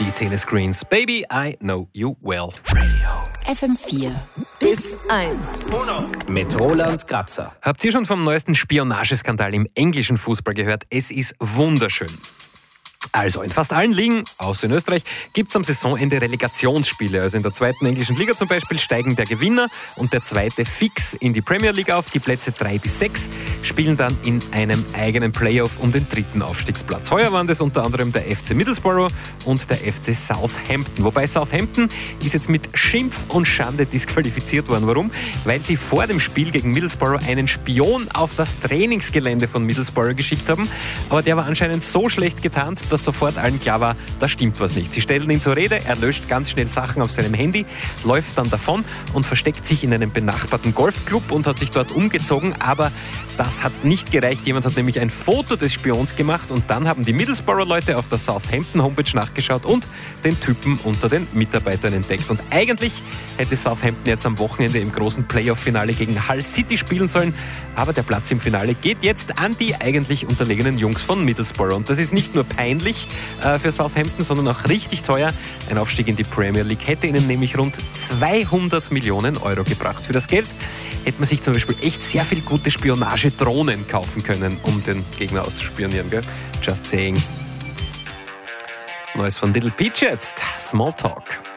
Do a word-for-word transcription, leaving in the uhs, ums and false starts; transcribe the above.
die Telescreens. Baby, I know you well. Radio. F M vier bis eins. Mit Roland Kratzer. Habt ihr schon vom neuesten Spionageskandal im englischen Fußball gehört? Es ist wunderschön. Also, in fast allen Ligen, außer in Österreich, gibt es am Saisonende Relegationsspiele. Also in der zweiten englischen Liga zum Beispiel steigen der Gewinner und der zweite fix in die Premier League auf. Die Plätze drei bis sechs spielen dann in einem eigenen Playoff um den dritten Aufstiegsplatz. Heuer waren das unter anderem der F C Middlesbrough und der F C Southampton. Wobei Southampton ist jetzt mit Schimpf und Schande disqualifiziert worden. Warum? Weil sie vor dem Spiel gegen Middlesbrough einen Spion auf das Trainingsgelände von Middlesbrough geschickt haben. Aber der war anscheinend so schlecht getarnt, dass sofort allen klar war, da stimmt was nicht. Sie stellen ihn zur Rede, er löscht ganz schnell Sachen auf seinem Handy, läuft dann davon und versteckt sich in einem benachbarten Golfclub und hat sich dort umgezogen, aber das hat nicht gereicht. Jemand hat nämlich ein Foto des Spions gemacht und dann haben die Middlesbrough-Leute auf der Southampton-Homepage nachgeschaut und den Typen unter den Mitarbeitern entdeckt. Und eigentlich hätte Southampton jetzt am Wochenende im großen Playoff-Finale gegen Hull City spielen sollen, aber der Platz im Finale geht jetzt an die eigentlich unterlegenen Jungs von Middlesbrough. Und das ist nicht nur peinlich äh, für Southampton, sondern auch richtig teuer. Ein Aufstieg in die Premier League hätte ihnen nämlich rund zweihundert Millionen Euro gebracht. Für das Geld hätte man sich zum Beispiel echt sehr viel gute Spionagedrohnen kaufen können, um den Gegner auszuspionieren. Gell? Just saying. Neues von Little Peach jetzt. Small Talk.